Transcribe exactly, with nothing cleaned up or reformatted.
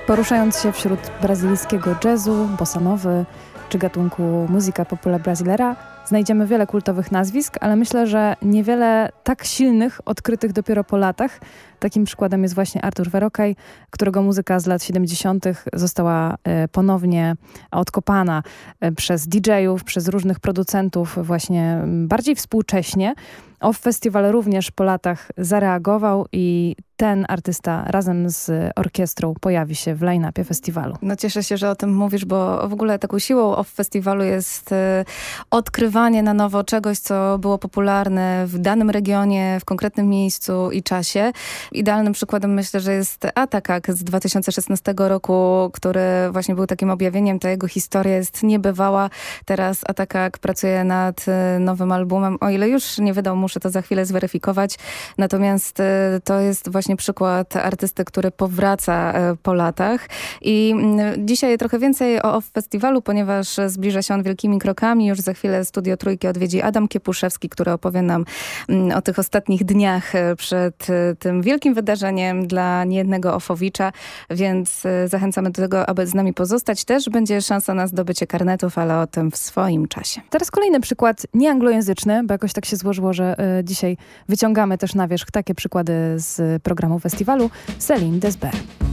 Poruszając się wśród brazylijskiego jazzu, bossa nowy czy gatunku musica popular brasileira, znajdziemy wiele kultowych nazwisk, ale myślę, że niewiele tak silnych, odkrytych dopiero po latach. Takim przykładem jest właśnie Artur Verocai, którego muzyka z lat siedemdziesiątych została e, ponownie odkopana e, przez didżejów, przez różnych producentów właśnie bardziej współcześnie. Off Festival również po latach zareagował i ten artysta razem z orkiestrą pojawi się w line-upie festiwalu. No cieszę się, że o tym mówisz, bo w ogóle taką siłą Off Festiwalu jest y, odkrywanie na nowo czegoś, co było popularne w danym regionie, w konkretnym miejscu i czasie. Idealnym przykładem myślę, że jest Atakak z dwa tysiące szesnastego roku, który właśnie był takim objawieniem. Ta jego historia jest niebywała. Teraz Atakak pracuje nad y, nowym albumem. O ile już nie wydał, muszę to za chwilę zweryfikować. Natomiast y, to jest właśnie przykład artysty, który powraca po latach. I dzisiaj trochę więcej o Off Festiwalu, ponieważ zbliża się on wielkimi krokami. Już za chwilę Studio Trójki odwiedzi Adam Kiepuszewski, który opowie nam o tych ostatnich dniach przed tym wielkim wydarzeniem dla niejednego Offowicza, więc zachęcamy do tego, aby z nami pozostać. Też będzie szansa na zdobycie karnetów, ale o tym w swoim czasie. Teraz kolejny przykład nieanglojęzyczny, bo jakoś tak się złożyło, że y, dzisiaj wyciągamy też na wierzch takie przykłady z programu festiwalu. Céline Desber.